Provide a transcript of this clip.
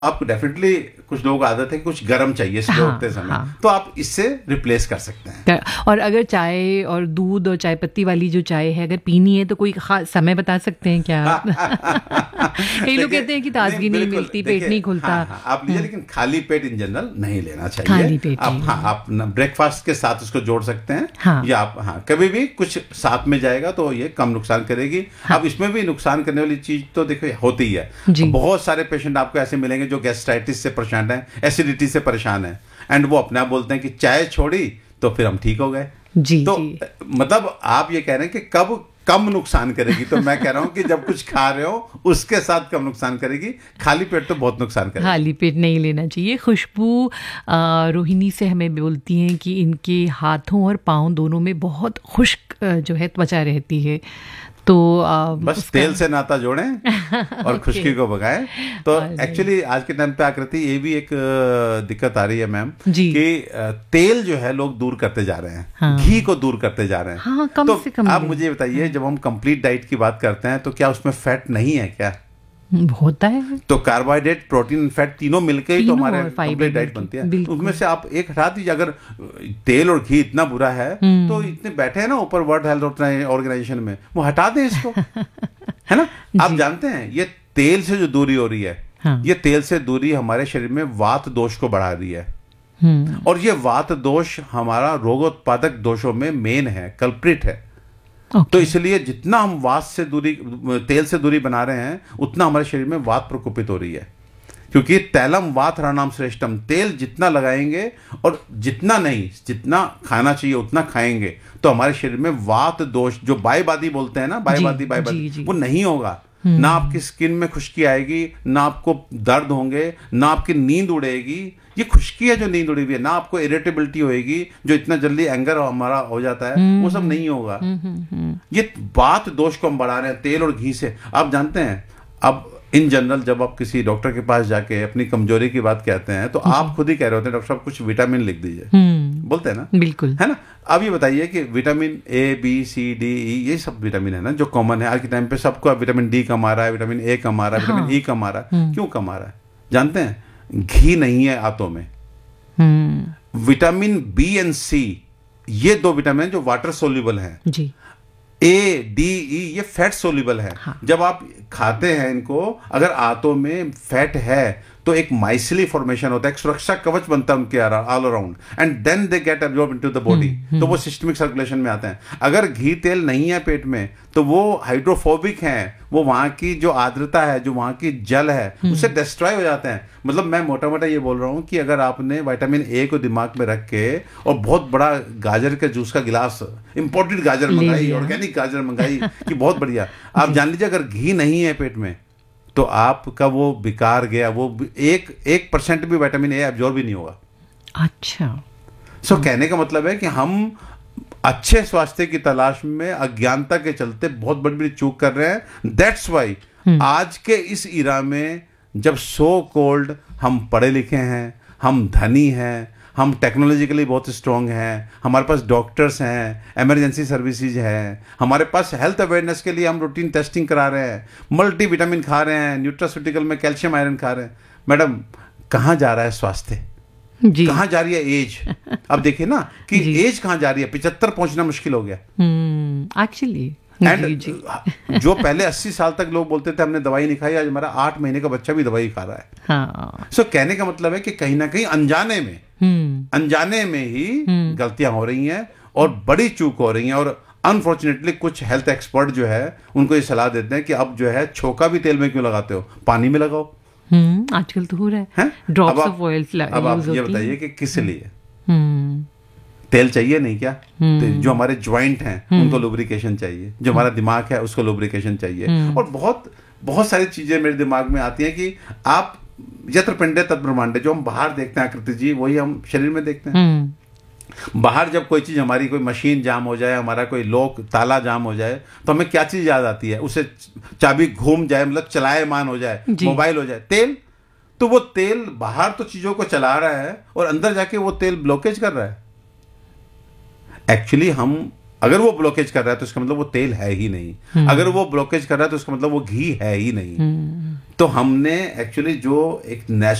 आपको डेफिनेटली कुछ लोगों को आदत है कि कुछ गर्म चाहिए सुबह उठते समय, तो आप इससे रिप्लेस कर सकते हैं। और अगर चाय और दूध और चाय पत्ती वाली जो चाय है अगर पीनी है तो कोई खास समय बता सकते हैं क्या? कई लोग कहते हैं कि ताजगी नहीं मिलती, पेट नहीं खुलता। आप लीजिए, लेकिन खाली पेट इन जनरल नहीं लेना चाहिए। खाली पेट आप ब्रेकफास्ट के साथ उसको जोड़ सकते हैं, या आप कभी भी कुछ साथ में जाएगा तो ये कम नुकसान करेगी। अब इसमें भी नुकसान करने वाली चीज तो देखो होती ही है। बहुत सारे पेशेंट आपको ऐसे मिलेंगे जो गैस्ट्राइटिस से परेशान है, एसिडिटी से परेशान है, एंड वो अपने आप बोलते हैं कि चाय छोड़ी तो फिर हम ठीक हो गए। तो मतलब आप ये कह रहे हैं कि कब कम नुकसान करेगी, तो मैं कह रहा हूं कि जब कुछ खा रहे हो उसके साथ कम नुकसान करेगी, खाली पेट तो बहुत नुकसान करेगी। खाली पेट नहीं लेना चाहिए। खुशबू रोहिणी से हमें बोलती हैं कि इनके हाथों और पाँव दोनों में बहुत खुश्क जो है त्वचा रहती है, तो बस तेल से नाता जोड़ें और खुश्की को भगाएं। तो एक्चुअली आज के टाइम पे आकृति ये भी एक दिक्कत आ रही है मैम कि तेल जो है लोग दूर करते जा रहे हैं, घी को दूर करते जा रहे हैं। कम तो से कम आप मुझे बताइए, जब हम कंप्लीट डाइट की बात करते हैं तो क्या उसमें फैट नहीं है क्या? होता है। तो कार्बोहाइड्रेट, प्रोटीन, फैट तीनों मिलकर ही तो हमारे कंप्लीट डाइट बनती है। उसमें से आप एक हटा दीजिए। अगर तेल और घी इतना बुरा है तो इतने बैठे हैं ना ऊपर वर्ल्ड हेल्थ ऑर्गेनाइजेशन में, वो हटा दें इसको, है ना। आप जानते हैं ये तेल से जो दूरी हो रही है, ये तेल से दूरी हमारे शरीर में वात दोष को बढ़ा रही है, और ये वात दोष हमारा रोगोत्पादक दोषों में मेन है, कल्प्रिट है। तो इसलिए जितना हम वात से दूरी, तेल से दूरी बना रहे हैं, उतना हमारे शरीर में वात प्रकोपित हो रही है, क्योंकि तैलम वात हरानाम श्रेष्ठम। तेल जितना लगाएंगे और जितना नहीं, जितना खाना चाहिए उतना खाएंगे, तो हमारे शरीर में वात दोष, जो बायबादी बोलते हैं ना, बायबादी वो नहीं होगा। ना आपकी स्किन में खुश्की आएगी, ना आपको दर्द होंगे, ना आपकी नींद उड़ेगी। ये खुश्की है जो नींद उड़ी हुई है। ना आपको इरिटेबिलिटी होएगी, जो इतना जल्दी एंगर हमारा हो जाता है, वो सब नहीं होगा। ये बात दोष को हम बढ़ा रहे हैं तेल और घी से। आप जानते हैं, अब इन जनरल जब आप किसी डॉक्टर के पास जाके अपनी कमजोरी की बात कहते हैं, तो आप खुद ही कह रहे होते हैं, डॉक्टर साहब कुछ विटामिन लिख दीजिए, बोलते हैं ना, बिल्कुल, है ना। अब ये बताइए कि vitamin A, B, C, D, ई, ये सब विटामिन है ना जो कॉमन है आज के टाइम पे। सबको विटामिन डी कम आ रहा है, विटामिन ए कम आ रहा है, विटामिन ई कम आ रहा है। क्यों कम आ रहा है जानते हैं? घी नहीं है आंतों में। विटामिन बी एंड सी, ये दो विटामिन जो वाटर सोल्यूबल हैं। जी। ए, डी, ई, ये फैट सोल्यूबल है। जब आप खाते हैं इनको, अगर आंतों में फैट है तो एक माइसिली फॉर्मेशन होता है, एक सुरक्षा कवच बनता है उनके all around, and then they get absorb into the body. तो वो सिस्टमिक सर्कुलेशन में आते हैं। अगर घी तेल नहीं है पेट में तो वो हाइड्रोफोबिक हैं, वो वहां की जो आर्द्रता है, जो वहां की जल है, उससे डिस्ट्रॉय हो जाते हैं। मतलब मैं मोटा मोटा ये बोल रहा हूँ कि अगर आपने विटामिन ए को दिमाग में रख के और बहुत बड़ा गाजर के जूस का गिलास, इंपोर्टेड गाजर मंगाई, ऑर्गेनिक गाजर मंगाई कि बहुत बढ़िया, आप जान लीजिए अगर घी नहीं है पेट में तो आपका वो बेकार गया, वो 1% भी विटामिन ए एब्जॉर्ब भी नहीं होगा। अच्छा। सो कहने का मतलब है कि हम अच्छे स्वास्थ्य की तलाश में अज्ञानता के चलते बहुत बड़ी बड़ी चूक कर रहे हैं। दैट्स वाई आज के इस इरा में, जब सो कॉल्ड हम पढ़े लिखे हैं, हम धनी हैं, हम टेक्नोलॉजिकली बहुत स्ट्रांग हैं, हमारे पास डॉक्टर्स हैं, इमरजेंसी सर्विसेज हैं, हमारे पास हेल्थ अवेयरनेस के लिए हम रूटीन टेस्टिंग करा रहे हैं, मल्टी विटामिन खा रहे हैं, न्यूट्रास्यूटिकल में कैल्शियम आयरन खा रहे हैं। मैडम, कहाँ जा रहा है स्वास्थ्य? कहाँ जा रही है एज? अब देखिए ना कि एज कहाँ जा रही है। 75 पहुंचना मुश्किल हो गया एक्चुअली। एंड जो पहले 80 साल तक लोग बोलते थे हमने दवाई नहीं खाई, आज हमारा 8 महीने का बच्चा भी दवाई खा रहा है। सो कहने का मतलब है कि कहीं ना कहीं अनजाने में ही गलतियां हो रही हैं और बड़ी चूक हो रही हैं। और अनफॉर्चुनेटली कुछ हेल्थ एक्सपर्ट जो है उनको ये सलाह देते हैं कि अब जो है छोका भी तेल में क्यों लगाते हो, पानी में लगाओ। आजकल तो हो रहा है ड्रॉप्स ऑफ ऑयल। अब आप ये बताइए कि किस लिए तेल चाहिए नहीं क्या? जो हमारे ज्वाइंट हैं उनको लुब्रिकेशन चाहिए, जो हमारा दिमाग है उसको लुब्रिकेशन चाहिए, और बहुत बहुत सारी चीजें मेरे दिमाग में आती हैं कि आप यत्र पिंडे तत्र ब्रह्मांडे, जो हम बाहर देखते हैं आकृति जी, वही हम शरीर में देखते हैं। बाहर जब कोई चीज, हमारी कोई मशीन जाम हो जाए, हमारा कोई लॉक ताला जाम हो जाए, तो हमें क्या चीज याद आती है? उसे चाबी घूम जाए, मतलब चलायमान हो जाए, मोबाइल हो जाए, तेल। तो वो तेल बाहर तो चीजों को चला रहा है और अंदर जाके वो तेल ब्लॉकेज कर रहा है। एक्चुअली हम अगर वो ब्लॉकेज कर रहा है तो इसका मतलब वो तेल है ही नहीं, अगर वो ब्लॉकेज कर रहा है तो इसका मतलब वो घी है ही नहीं। तो हमने एक्चुअली जो एक